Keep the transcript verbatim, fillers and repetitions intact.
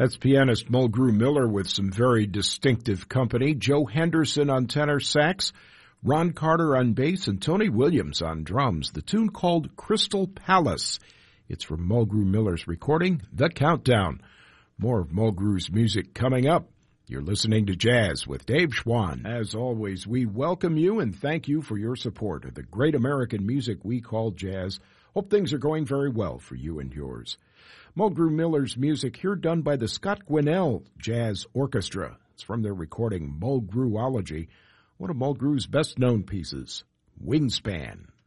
That's pianist Mulgrew Miller with some very distinctive company. Joe Henderson on tenor sax, Ron Carter on bass, and Tony Williams on drums. The tune called Crystal Palace. It's from Mulgrew Miller's recording, The Countdown. More of Mulgrew's music coming up. You're listening to Jazz with Dave Schwann. As always, we welcome you and thank you for your support of the great American music we call jazz. Hope things are going very well for you and yours. Mulgrew Miller's music here done by the Scott Gwinnell Jazz Orchestra. It's from their recording Mulgrewology, one of Mulgrew's best-known pieces, Wingspan.